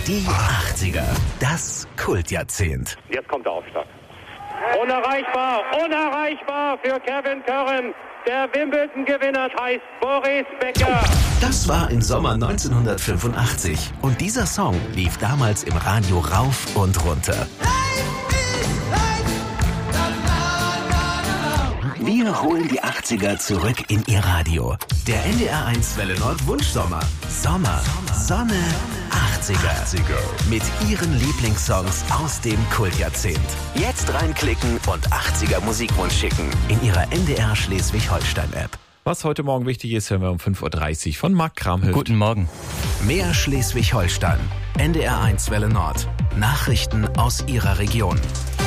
Die 80er, das Kultjahrzehnt. Jetzt kommt der Aufschlag. Unerreichbar für Kevin Curran. Der Wimbledon-Gewinner heißt Boris Becker. Das war im Sommer 1985 und dieser Song lief damals im Radio rauf und runter. Wir holen die 80er zurück in Ihr Radio. Der NDR1 Welle Nord Wunschsommer. Sommer, Sonne, 80er. Mit Ihren Lieblingssongs aus dem Kultjahrzehnt. Jetzt reinklicken und 80er Musikwunsch schicken in Ihrer NDR Schleswig-Holstein-App. Was heute Morgen wichtig ist, hören wir um 5.30 Uhr von Marc Kramhöft. Guten Morgen. Mehr Schleswig-Holstein. NDR1 Welle Nord. Nachrichten aus Ihrer Region.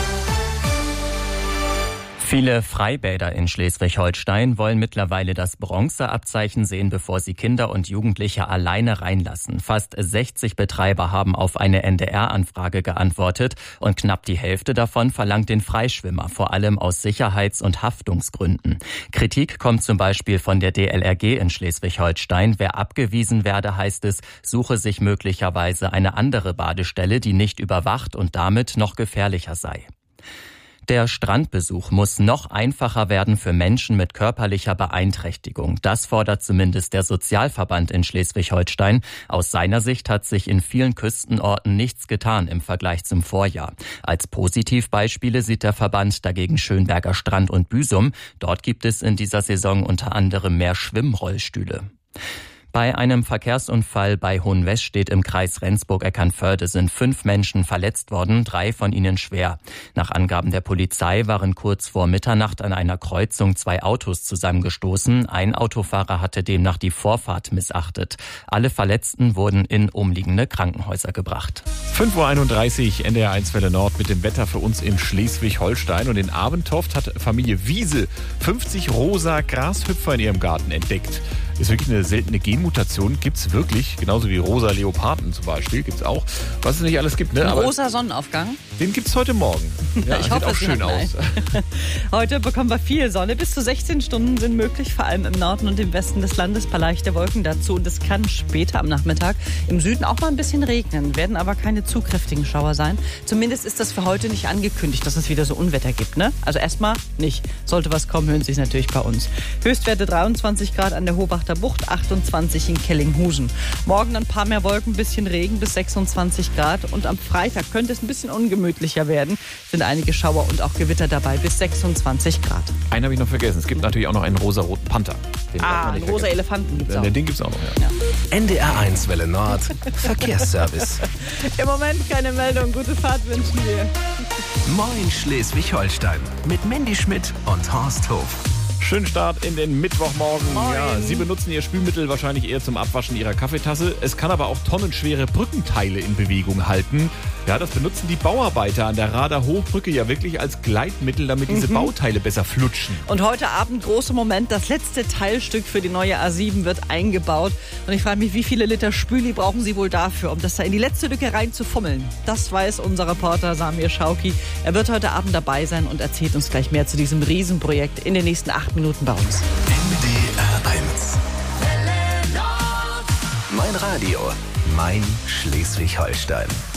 Viele Freibäder in Schleswig-Holstein wollen mittlerweile das Bronzeabzeichen sehen, bevor sie Kinder und Jugendliche alleine reinlassen. Fast 60 Betreiber haben auf eine NDR-Anfrage geantwortet und knapp die Hälfte davon verlangt den Freischwimmer, vor allem aus Sicherheits- und Haftungsgründen. Kritik kommt zum Beispiel von der DLRG in Schleswig-Holstein. Wer abgewiesen werde, heißt es, suche sich möglicherweise eine andere Badestelle, die nicht überwacht und damit noch gefährlicher sei. Der Strandbesuch muss noch einfacher werden für Menschen mit körperlicher Beeinträchtigung. Das fordert zumindest der Sozialverband in Schleswig-Holstein. Aus seiner Sicht hat sich in vielen Küstenorten nichts getan im Vergleich zum Vorjahr. Als Positivbeispiele sieht der Verband dagegen Schönberger Strand und Büsum. Dort gibt es in dieser Saison unter anderem mehr Schwimmrollstühle. Bei einem Verkehrsunfall bei Hohenwestedt im Kreis Rendsburg-Eckernförde sind 5 Menschen verletzt worden, 3 von ihnen schwer. Nach Angaben der Polizei waren kurz vor Mitternacht an einer Kreuzung 2 Autos zusammengestoßen. Ein Autofahrer hatte demnach die Vorfahrt missachtet. Alle Verletzten wurden in umliegende Krankenhäuser gebracht. 5.31 Uhr, NDR1 Welle Nord mit dem Wetter für uns in Schleswig-Holstein. Und in Abentoft hat Familie Wiese 50 rosa Grashüpfer in ihrem Garten entdeckt. Ist wirklich eine seltene Genmutation, gibt's wirklich, genauso wie rosa Leoparden zum Beispiel, gibt's auch. Was es nicht alles gibt, ne? Aber rosa Sonnenaufgang? Den gibt's heute Morgen. Ja, ich sieht hoffe, auch schön aus. Heute bekommen wir viel Sonne. Bis zu 16 Stunden sind möglich, vor allem im Norden und im Westen des Landes. Paar leichte Wolken dazu und es kann später am Nachmittag im Süden auch mal ein bisschen regnen, werden aber keine zu kräftigen Schauer sein. Zumindest ist das für heute nicht angekündigt, dass es wieder so Unwetter gibt, ne? Also erstmal nicht. Sollte was kommen, hören Sie es natürlich bei uns. Höchstwerte 23 Grad an der Hohwachter Bucht, 28 in Kellinghusen. Morgen ein paar mehr Wolken, bisschen Regen bis 26 Grad. Und am Freitag könnte es ein bisschen ungemütlicher werden. Sind einige Schauer und auch Gewitter dabei bis 26 Grad. Einen habe ich noch vergessen. Es gibt natürlich auch noch einen rosa-roten Panther. Einen rosa Elefanten gibt es auch. Den gibt es auch noch, ja. NDR1 Welle Nord, Verkehrsservice. Im Moment keine Meldung. Gute Fahrt wünschen wir. Moin Schleswig-Holstein mit Mandy Schmidt und Horst Hof. Schönen Start in den Mittwochmorgen. Moin. Ja, Sie benutzen Ihr Spülmittel wahrscheinlich eher zum Abwaschen Ihrer Kaffeetasse. Es kann aber auch tonnenschwere Brückenteile in Bewegung halten. Ja, das benutzen die Bauarbeiter an der Rader Hochbrücke ja wirklich als Gleitmittel, damit diese Bauteile besser flutschen. Und heute Abend, großer Moment, das letzte Teilstück für die neue A7 wird eingebaut. Und ich frage mich, wie viele Liter Spüli brauchen Sie wohl dafür, um das da in die letzte Lücke reinzufummeln? Das weiß unser Reporter Samir Schauki. Er wird heute Abend dabei sein und erzählt uns gleich mehr zu diesem Riesenprojekt in den nächsten 8 Minuten bei uns. NDR1. Mein Radio, mein Schleswig-Holstein.